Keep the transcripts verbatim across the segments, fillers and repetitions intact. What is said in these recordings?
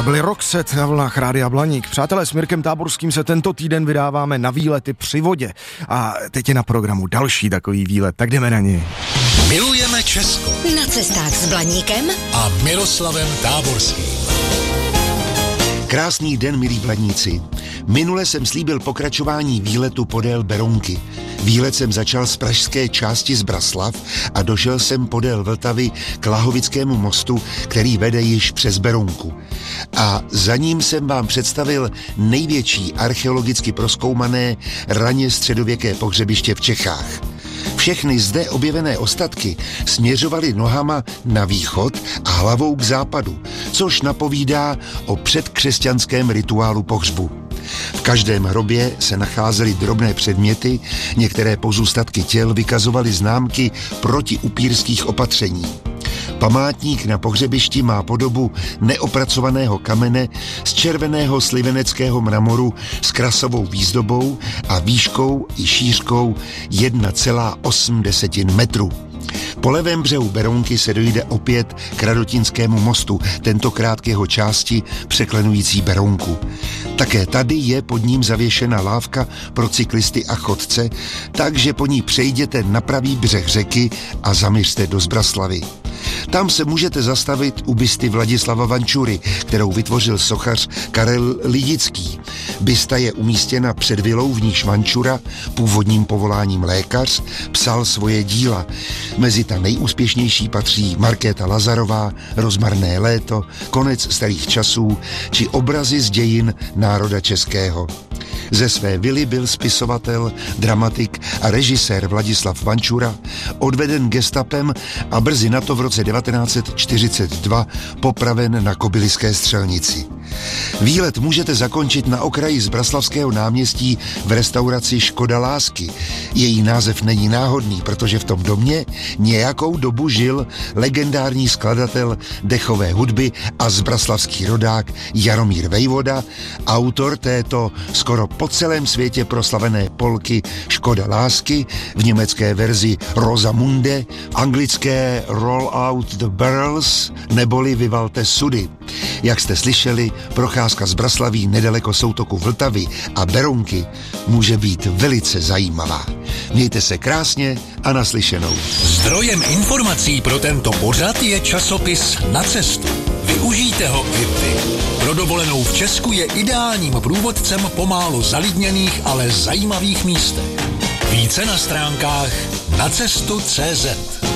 byli Roxette na vlnách Rádia Blaník. Přátelé, s Mirkem Táborským se tento týden vydáváme na výlety při vodě. A teď je na programu další takový výlet, tak jdeme na něj. Milujeme Česko. Na cestách s Blaníkem A Miroslavem Táborským. Krásný den, milí Blaníci. Minule jsem slíbil pokračování výletu podél Berounky. Výlet jsem začal z pražské části Zbraslav a došel jsem podél Vltavy k Lahovickému mostu, který vede již přes Berounku. A za ním jsem vám představil největší archeologicky prozkoumané raně středověké pohřebiště v Čechách. Všechny zde objevené ostatky směřovaly nohama na východ a hlavou k západu, což napovídá o předkřesťanském rituálu pohřbu. V každém hrobě se nacházely drobné předměty, některé pozůstatky těl vykazovaly známky protiupírských opatření. Památník na pohřebišti má podobu neopracovaného kamene z červeného sliveneckého mramoru s krasovou výzdobou a výškou i šířkou jedna celá osm metru. Po levém břehu Berounky se dojde opět k Radotinskému mostu, tentokrát k jeho části překlenující Berounku. Také tady je pod ním zavěšena lávka pro cyklisty a chodce, takže po ní přejděte na pravý břeh řeky a zamířte do Zbraslavy. Tam se můžete zastavit u bysty Vladislava Vančury, kterou vytvořil sochař Karel Lidický. Bysta je umístěna před vilou, v níž Vančura, původním povoláním lékař, psal svoje díla. Mezi ta nejúspěšnější patří Markéta Lazarová, Rozmarné léto, Konec starých časů či Obrazy z dějin národa českého. Ze své vily byl spisovatel, dramatik a režisér Vladislav Vančura odveden gestapem a brzy na to v roce devatenáct set čtyřicet dva popraven na Kobyliské střelnici. Výlet můžete zakončit na okraji Zbraslavského náměstí v restauraci Škoda lásky. Její název není náhodný, protože v tom domě nějakou dobu žil legendární skladatel dechové hudby a zbraslavský rodák Jaromír Vejvoda, autor této skoro po celém světě proslavené polky Škoda lásky, v německé verzi Rosamunde, anglické Roll out the barrels neboli Vyvalte sudy. Jak jste slyšeli, procházka z Braslaví nedaleko soutoku Vltavy a Berounky může být velice zajímavá. Mějte se krásně a naslyšenou. Zdrojem informací pro tento pořad je časopis Na cestu. Využijte ho i vy. Pro dovolenou v Česku je ideálním průvodcem po málo zalidněných, ale zajímavých místech. Více na stránkách nacestu tečka cé zet.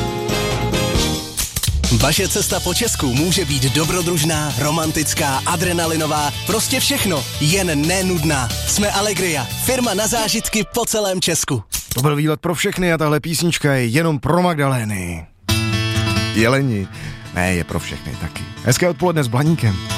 Vaše cesta po Česku může být dobrodružná, romantická, adrenalinová, prostě všechno, jen nenudná. Jsme Allegria, firma na zážitky po celém Česku. To byl výlet pro všechny a tahle písnička je jenom pro Magdalény. Jeleni. Ne, je pro všechny taky. Hezké odpoledne s Blaníkem.